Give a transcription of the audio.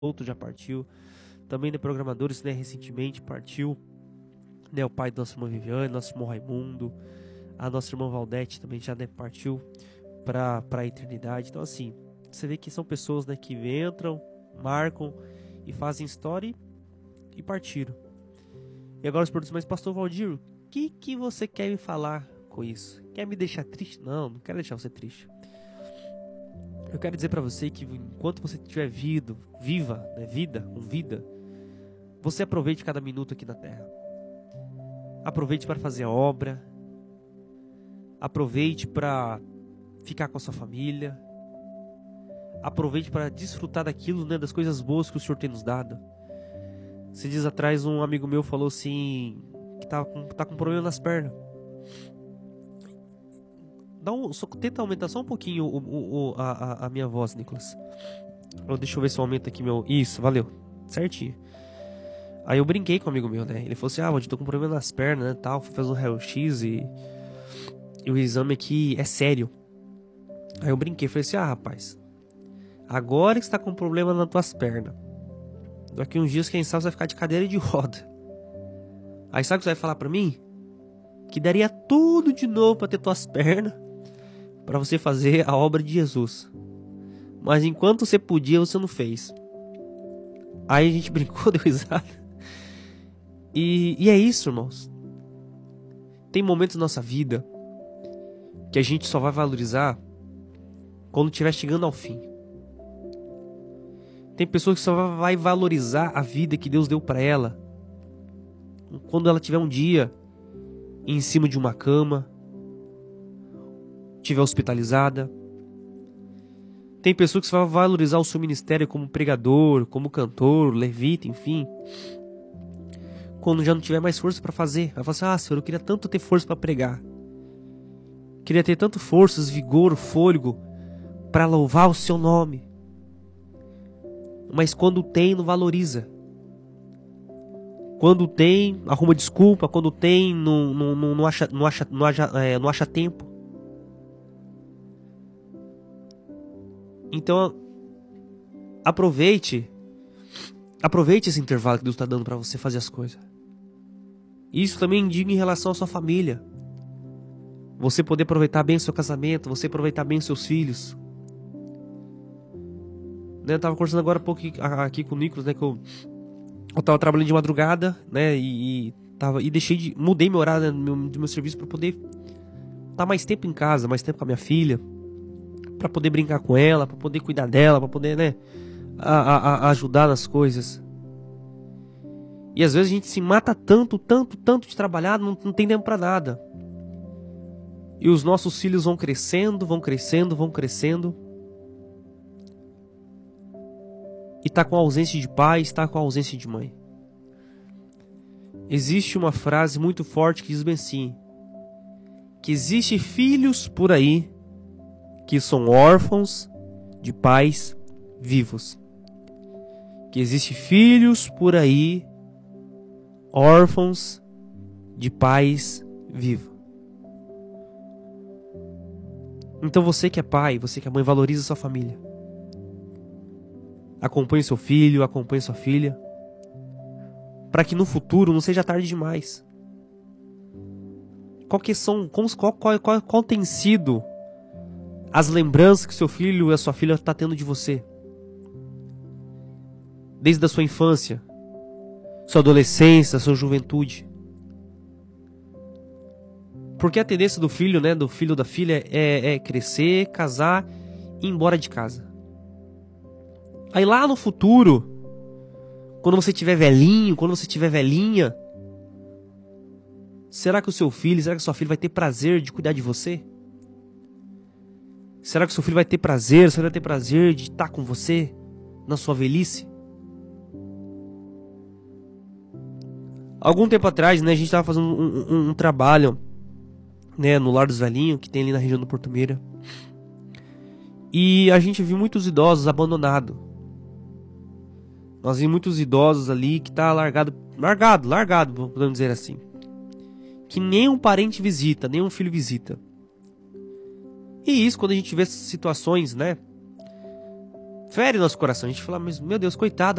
outro já partiu. Também, né, programadores, né, recentemente partiu, né, o pai da nossa irmã Viviane, nosso irmão Raimundo, a nossa irmã Valdete também já, né, partiu para a eternidade. Então, assim, você vê que são pessoas, né, que entram, marcam e fazem história e partiram. E agora os perguntam, mas pastor Valdir, o que você quer me falar com isso? Quer me deixar triste? Não, não quero deixar você triste. Eu quero dizer para você que enquanto você tiver vida, com vida, você aproveite cada minuto aqui na terra. Aproveite para fazer a obra. Aproveite para ficar com a sua família. Aproveite para desfrutar daquilo, né, das coisas boas que o Senhor tem nos dado. Esses dias atrás um amigo meu falou assim, que tá com problema nas pernas. Tenta aumentar só um pouquinho a minha voz, Nicolas. Deixa eu ver se eu aumento aqui meu... Isso, valeu. Certinho. Aí eu brinquei com um amigo meu, né? Ele falou assim, eu tô com problema nas pernas, né, tal. Fui fazer um raio-x e o exame aqui é sério. Aí eu brinquei, falei assim, rapaz, agora que você tá com problema nas tuas pernas, daqui uns dias, quem sabe, você vai ficar de cadeira de roda. Aí sabe o que você vai falar pra mim? Que daria tudo de novo pra ter tuas pernas, pra você fazer a obra de Jesus. Mas enquanto você podia, você não fez. Aí a gente brincou, deu risada. E é isso, irmãos. Tem momentos na nossa vida que a gente só vai valorizar quando estiver chegando ao fim. Tem pessoas que só vai valorizar a vida que Deus deu pra ela quando ela tiver um dia em cima de uma cama, estiver hospitalizada. Tem pessoas que só vai valorizar o seu ministério como pregador, como cantor, levita, enfim, quando já não tiver mais força para fazer. Vai falar assim, Senhor, eu queria tanto ter força para pregar. Queria ter tanto forças, vigor, fôlego para louvar o seu nome. Mas quando tem, não valoriza. Quando tem, arruma desculpa. Quando tem, não acha tempo. Então, aproveite esse intervalo que Deus está dando para você fazer as coisas. Isso também digo em relação à sua família. Você poder aproveitar bem o seu casamento, você aproveitar bem os seus filhos. Eu tava conversando agora um pouco aqui com o Nicolas, né, que eu tava trabalhando de madrugada, né, mudei meu horário, né, do meu serviço para poder estar mais tempo em casa, mais tempo com a minha filha, para poder brincar com ela, para poder cuidar dela, para poder, né, ajudar nas coisas. E às vezes a gente se mata tanto de trabalhar, não tem tempo para nada. E os nossos filhos vão crescendo. E tá com ausência de pai, está com ausência de mãe. Existe uma frase muito forte que diz bem assim, que existe filhos por aí que são órfãos de pais vivos. Que existe filhos por aí órfãos de pais vivos. Então você que é pai, você que é mãe, valoriza sua família. Acompanhe seu filho, acompanhe sua filha, para que no futuro não seja tarde demais. Qual tem sido as lembranças que seu filho e a sua filha está tendo de você? Desde a sua infância, sua adolescência, sua juventude. Porque a tendência do filho, né, do filho ou da filha é crescer, casar e ir embora de casa. Aí lá no futuro, quando você tiver velhinho, quando você tiver velhinha, será que o seu filho, será que a sua filha vai ter prazer de cuidar de você? Será que o seu filho vai ter prazer, você vai ter prazer de estar com você na sua velhice? Algum tempo atrás, né, a gente estava fazendo um trabalho, né, no Lar dos Velhinhos, que tem ali na região do Porto Meira. E a gente viu muitos idosos abandonados. Nós vimos muitos idosos ali que tá largado, podemos dizer assim. Que nem um parente visita, nem um filho visita. E isso, quando a gente vê situações, né, fere nosso coração. A gente fala, mas meu Deus, coitada,